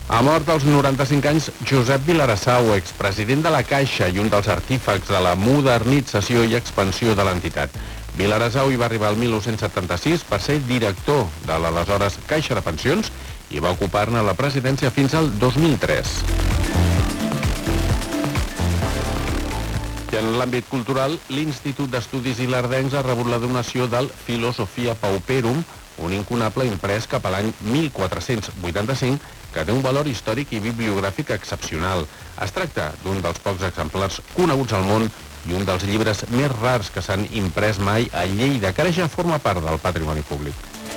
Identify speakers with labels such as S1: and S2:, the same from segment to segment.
S1: Ha mort als 95 anys Josep Vilarasau, expresident de la Caixa i un dels artífecs de la modernització i expansió de l'entitat. Vilarasau hi va arribar el 1976 per ser director de l'aleshores Caixa de Pensions i va ocupar-ne la presidència fins al 2003. I en l'àmbit cultural, l'Institut d'Estudis Ilerdencs ha rebut la donació del Philosophia Pauperum, un incunable imprès cap a l'any 1485, que té un valor històric i bibliogràfic excepcional. Es tracta d'un dels pocs exemplars coneguts al món i un dels llibres més rars que s'han imprès mai a Lleida, que ara ja forma part del patrimoni públic.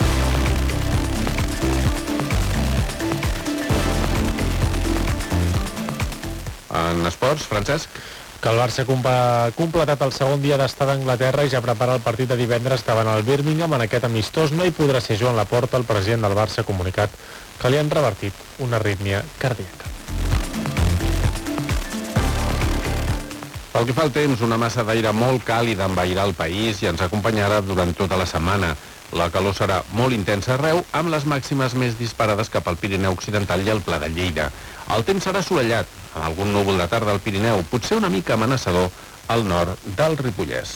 S1: En esports, Francesc?
S2: Que el Barça ha completat el segon dia d'estar d'Anglaterra i ja prepara el partit de divendres davant el Birmingham. En aquest amistós no hi podrà ser Joan Laporta. El president del Barça ha comunicat que li han revertit una arrítmia cardíaca.
S1: Pel que fa al temps, una massa d'aire molt càlida envairà el país i ens acompanyarà durant tota la setmana. La calor serà molt intensa arreu, amb les màximes més disparades cap al Pirineu Occidental i al Pla de Lleida. El temps serà assolellat, amb algun núvol de tarda al Pirineu, potser una mica amenaçador al nord del Ripollès.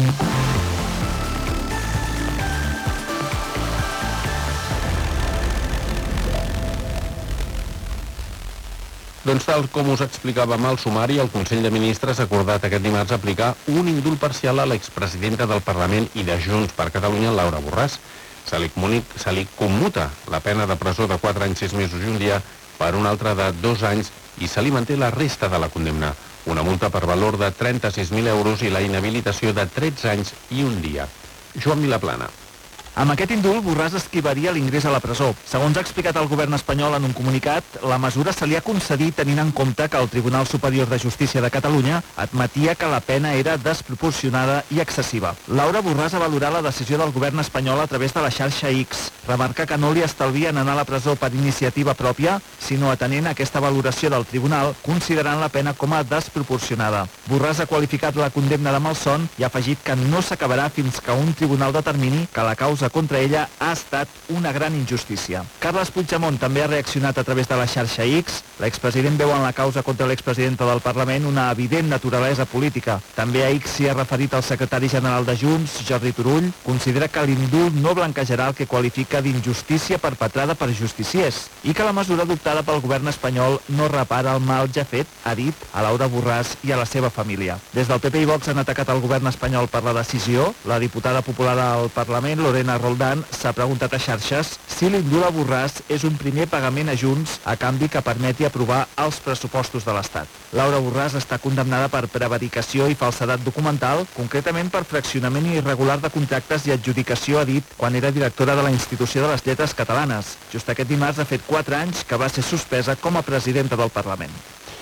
S1: Doncs tal com us explicàvem al sumari, el Consell de Ministres ha acordat aquest dimarts aplicar un indult parcial a l'expresidenta del Parlament i de Junts per Catalunya, Laura Borràs. Se li commuta la pena de presó de 4 anys, 6 mesos i un dia per un altre de 2 anys i se li manté la resta de la condemna. Una multa per valor de 36.000 euros i la inhabilitació de 13 anys i un dia. Joan Vilaplana.
S3: Amb aquest indult, Borràs esquivaria l'ingrés a la presó. Segons ha explicat el govern espanyol en un comunicat, la mesura se li ha concedit tenint en compte que el Tribunal Superior de Justícia de Catalunya admetia que la pena era desproporcionada i excessiva. Laura Borràs ha valorat la decisió del govern espanyol a través de la xarxa X. Remarca que no li estalvien anar a la presó per iniciativa pròpia, sinó atenent aquesta valoració del tribunal, considerant la pena com a desproporcionada. Borràs ha qualificat la condemna de malson i ha afegit que no s'acabarà fins que un tribunal determini que la causa contra ella ha estat una gran injustícia. Carles Puigdemont també ha reaccionat a través de la xarxa X. L'expresident veu en la causa contra l'expresidenta del Parlament una evident naturalesa política. També a X s'hi ha referit el secretari general de Junts, Jordi Turull. Considera que l'indult no blanquejarà el que qualifica d'injustícia perpetrada per justiciers i que la mesura adoptada pel govern espanyol no repara el mal ja fet, ha dit, a Laura Borràs i a la seva família. Des del PP i Vox han atacat el govern espanyol per la decisió. La diputada popular al Parlament, Lorena Roldán, s'ha preguntat a xarxes si l'indult a Borràs és un primer pagament a Junts a canvi que permeti aprovar els pressupostos de l'Estat. Laura Borràs està condemnada per prevaricació i falsedat documental, concretament per fraccionament irregular de contractes i adjudicació, ha dit, quan era directora de la Institució de les Lletres Catalanes. Just aquest dimarts ha fet 4 anys que va ser suspesa com a presidenta del Parlament.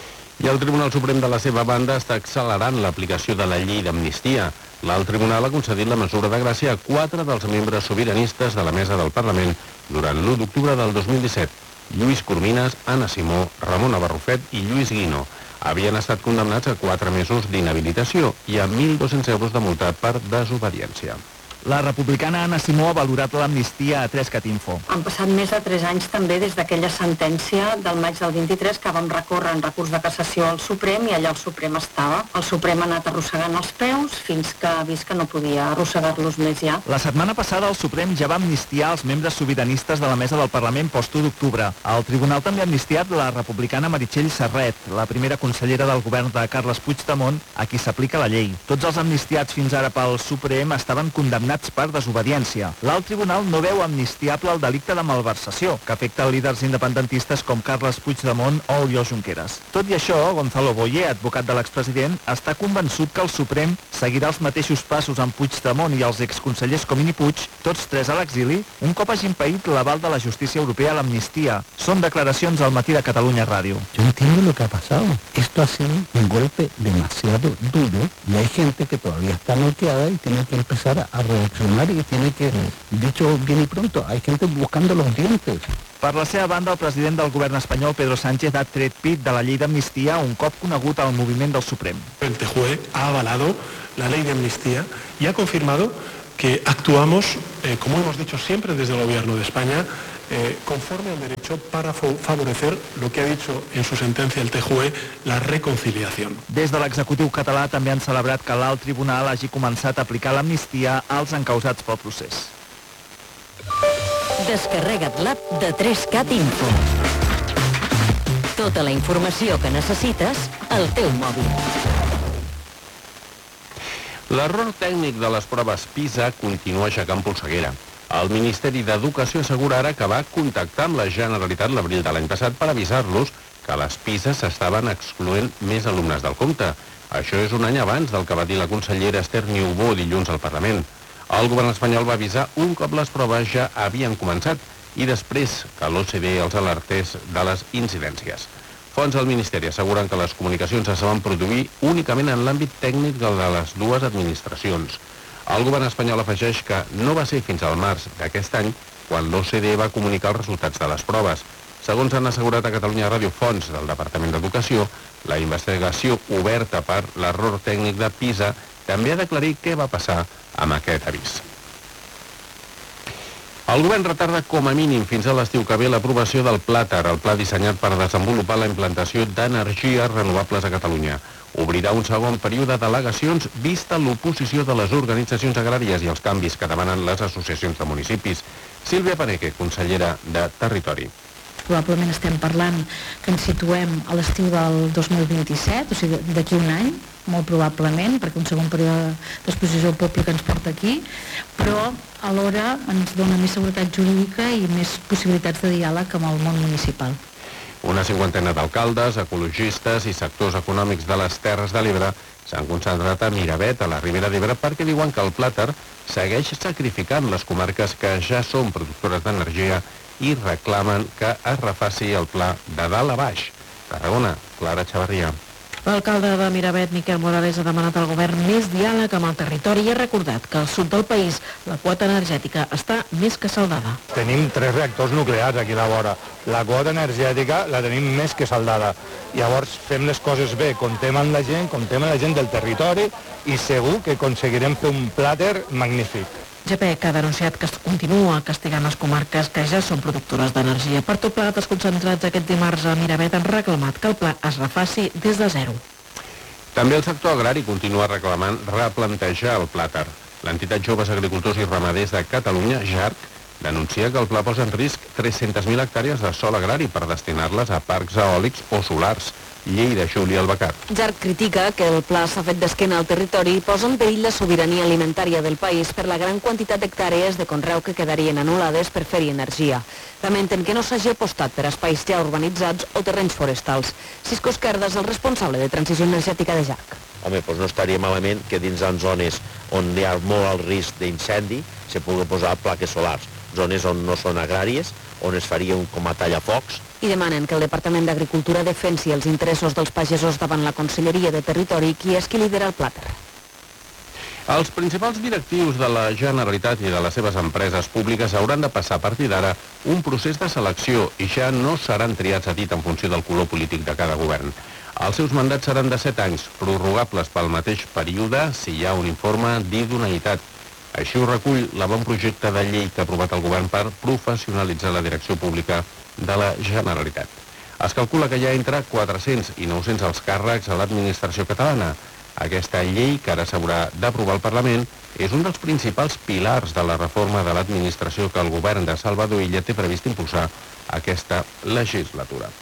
S1: I el Tribunal Suprem de la seva banda està accelerant l'aplicació de la llei d'amnistia. L'alt tribunal ha concedit la mesura de gràcia a 4 dels membres sobiranistes de la mesa del Parlament durant l'1 d'octubre del 2017. Lluís Coromines, Anna Simó, Ramona Barrufet i Lluís Guinó. Havien estat condemnats a 4 mesos d'inhabilitació i a 1.200 euros de multa per desobediència.
S3: La republicana Anna Simó ha valorat l'amnistia a 3catinfo.
S4: Han passat més de 3 anys també des d'aquella sentència del maig del 23 que vam recórrer en recurs de cassació al Suprem i allà el Suprem estava. El Suprem ha anat arrossegant els peus fins que ha vist que no podia arrossegar-los més ja.
S3: La setmana passada el Suprem ja va amnistiar els membres sobiranistes de la mesa del Parlament post-1 d'octubre. El tribunal també ha amnistiat la republicana Meritxell Serret, la primera consellera del govern de Carles Puigdemont, a qui s'aplica la llei. Tots els amnistiats fins ara pel Suprem estaven condemnats per desobediència. L'alt tribunal no veu amnistiable el delicte de malversació, que afecta líders independentistes com Carles Puigdemont o Oriol Junqueras. Tot i això, Gonzalo Boye, advocat de l'expresident, està convençut que el Suprem seguirà els mateixos passos amb Puigdemont i els exconsellers Comín i Puig, tots 3 a l'exili, un cop hagin paït l'aval de la justícia europea a l'amnistia. Són declaracions al Matí de Catalunya Ràdio.
S5: Yo entiendo lo que ha pasado. Esto ha sido un golpe demasiado duro y hay gente que todavía está noqueada y tiene que empezar a reaccionar y tiene que, dicho bien y pronto, hay gente buscando los dientes.
S3: Per la seva banda, el president del govern espanyol, Pedro Sánchez, ha tret pit de la llei d'amnistia un cop conegut al moviment del Suprem.
S6: El TJUE ha avalado la ley de amnistía y ha confirmado que actuamos, como hemos dicho siempre desde el Gobierno de España, conforme al derecho para favorecer lo que ha dicho en su sentencia el TJUE, la reconciliación.
S3: Des de l'executiu català també han celebrat que l'alt tribunal hagi començat a aplicar l'amnistia als encausats pel procés.
S7: Descarrega't l'app de 3Cat Info. Tota la informació que necessites al teu mòbil.
S1: L'error tècnic de les proves PISA continua aixecant polseguera. El Ministeri d'Educació assegura ara que va contactar amb la Generalitat l'abril de l'any passat per avisar-los que les PISA s'estaven excloent més alumnes del compte. Això és un any abans del que va dir la consellera Esther Niubó dilluns al Parlament. El govern espanyol va avisar un cop les proves ja havien començat i després que l'OCDE els alertés de les incidències. Fonts del Ministeri asseguren que les comunicacions es van produir únicament en l'àmbit tècnic de les dues administracions. El govern espanyol afegeix que no va ser fins al març d'aquest any quan l'OCDE va comunicar els resultats de les proves. Segons han assegurat a Catalunya Ràdio fonts del Departament d'Educació, la investigació oberta per l'error tècnic de PISA també ha d'aclarir què va passar amb aquest avís. El govern retarda com a mínim fins a l'estiu que ve l'aprovació del Plàter, el pla dissenyat per desenvolupar la implantació d'energies renovables a Catalunya. Obrirà un segon període d'al·legacions vista l'oposició de les organitzacions agràries i els canvis que demanen les associacions de municipis. Sílvia Paneque, consellera de Territori.
S8: Probablement estem parlant que ens situem a l'estiu del 2027, o sigui, d'aquí un any, molt probablement, perquè un segon període d'exposició pública ens porta aquí, però alhora ens dona més seguretat jurídica i més possibilitats de diàleg amb el món municipal.
S1: Una cinquantena d'alcaldes, ecologistes i sectors econòmics de les Terres de l'Ebre s'han concentrat a Miravet, a la Ribera d'Ebre, perquè diuen que el Plàter segueix sacrificant les comarques que ja són productores d'energia i reclamen que es refaci el pla de dalt a baix. Tarragona, Clara Xavarria.
S9: L'alcalde de Miravet, Miquel Morales, ha demanat al govern més diàleg amb el territori i ha recordat que al sud del país la quota energètica està més que saldada.
S10: Tenim 3 reactors nuclears aquí a la vora. La quota energètica la tenim més que saldada. Llavors fem les coses bé, comptem amb la gent del territori i segur que aconseguirem fer un plàter magnífic.
S9: GPEC ha denunciat que es continua castigant les comarques que ja són productores d'energia. Per tot plegat, els concentrats aquest dimarts a Miravet han reclamat que el pla es refaci des de zero.
S1: També el sector agrari continua reclamant replantejar el Plàter. L'entitat Joves Agricultors i Ramaders de Catalunya, JARC, denuncia que el pla posa en risc 300.000 hectàrees de sòl agrari per destinar-les a parcs eòlics o solars. Lleida, Júlia Albacat.
S11: JARC critica que el pla s'ha fet d'esquena al territori i posa en perill la sobirania alimentària del país per la gran quantitat d'hectàrees de conreu que quedarien anul·lades per fer-hi energia. Lamenten que no s'hagi apostat per espais ja urbanitzats o terrenys forestals. Cisco Esquerda és el responsable de transició energètica de JARC.
S12: Home, doncs no estaria malament que dins en zones on hi ha molt alt risc d'incendi se pugui posar plaques solars. Zones on no són agràries, on es faria com a tallafocs.
S11: I demanen que el Departament d'Agricultura defensi els interessos dels pagesos davant la Conselleria de Territori, qui és qui lidera el Plàter.
S1: Els principals directius de la Generalitat i de les seves empreses públiques hauran de passar a partir d'ara un procés de selecció i ja no seran triats a dit en funció del color polític de cada govern. Els seus mandats seran de 7 anys, prorrogables pel mateix període si hi ha un informe d'idoneïtat. Així ho recull l'avantprojecte de llei que ha aprovat el govern per professionalitzar la direcció pública de la Generalitat. Es calcula que hi ha entre 400 i 900 alts càrrecs a l'administració catalana. Aquesta llei, que ara s'haurà d'aprovar al Parlament, és un dels principals pilars de la reforma de l'administració que el govern de Salvador Illa té previst impulsar aquesta legislatura.